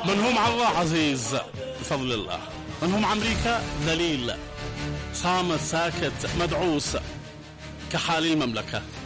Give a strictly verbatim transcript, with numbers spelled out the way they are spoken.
من هم على الله عزيز بفضل الله، من هم أمريكا ذليل صامت ساكت مدعوس كحال المملكة.